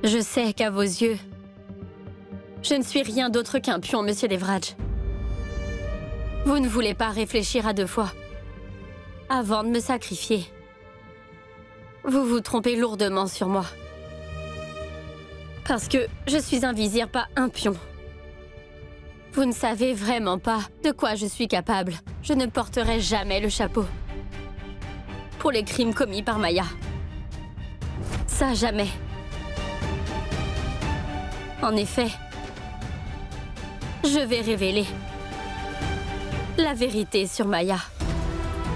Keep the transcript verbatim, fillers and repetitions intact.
Je sais qu'à vos yeux, je ne suis rien d'autre qu'un pion, Monsieur Levraj. Vous ne voulez pas réfléchir à deux fois avant de me sacrifier. Vous vous trompez lourdement sur moi. Parce que je suis un vizir, pas un pion. Vous ne savez vraiment pas de quoi je suis capable. Je ne porterai jamais le chapeau pour les crimes commis par Maya. Ça, jamais. En effet, je vais révéler la vérité sur Maya.